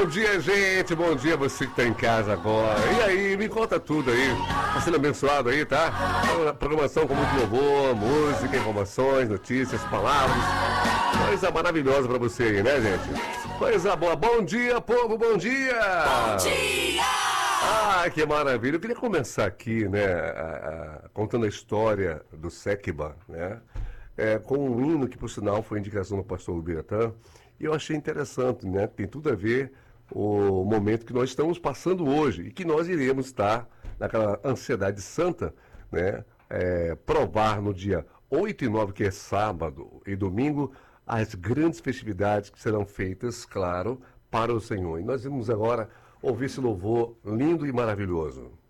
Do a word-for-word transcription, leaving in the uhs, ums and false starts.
Bom dia, gente. Bom dia você que está em casa agora. E aí, me conta tudo aí. Tá sendo abençoado aí, tá? Programação com muito louvor, música, informações, notícias, palavras. Coisa maravilhosa pra você aí, né, gente? Coisa boa. Bom dia, povo. Bom dia. Bom dia. Ah, que maravilha. Eu queria começar aqui, né, a, a, contando a história do Sekba, né? É, com um hino que, por sinal, foi indicação do pastor Ubiratã. E eu achei interessante, né? Tem tudo a ver o momento que nós estamos passando hoje e que nós iremos estar naquela ansiedade santa, né? É, provar no dia oito e nove, que é sábado e domingo, as grandes festividades que serão feitas, claro, para o Senhor. E nós vamos agora ouvir esse louvor lindo e maravilhoso.